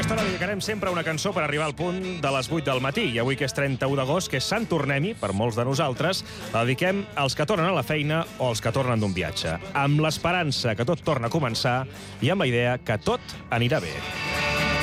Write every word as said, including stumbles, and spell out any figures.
aquesta hora dedicarem sempre una cançó per arribar al punt de les vuit del matí. I avui, que és trenta-u d'agost, que és Sant Tornem-hi, per molts de nosaltres, la dediquem als que tornen a la feina o als que tornen d'un viatge. Amb l'esperança que tot torna a començar i amb la idea que tot anirà bé.